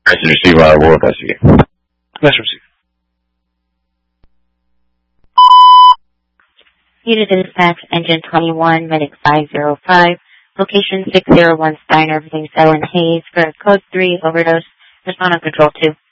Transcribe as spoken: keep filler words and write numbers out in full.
Message received, I will investigate. Message received. Unit dispatch, engine twenty-one, medic five zero five, location six zero one Steiner, Vincent and Hayes for code three overdose, respond on control two.